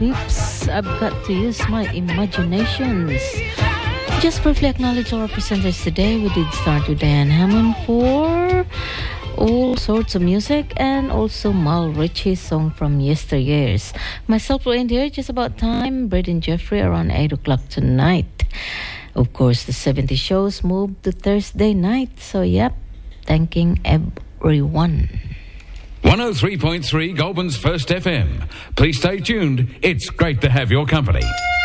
Oops, I've got to use my imaginations. Just briefly acknowledge our presenters today. We did start with Diane Hammond for all sorts of music and also Mal Ritchie's song from yesteryears. Myself will end here just about time. Brad and Jeffrey around 8 o'clock tonight. Of course, the 70 shows moved to Thursday night. So, yep, thanking everyone. 103.3 Goulburn's First FM. Please stay tuned. It's great to have your company.